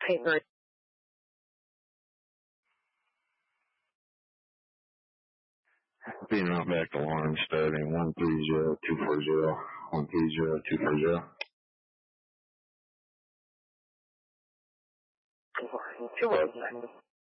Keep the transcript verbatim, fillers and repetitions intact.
paper. Being Outback alarm starting one three zero two four zero, one three zero two four zero. Two oh nine.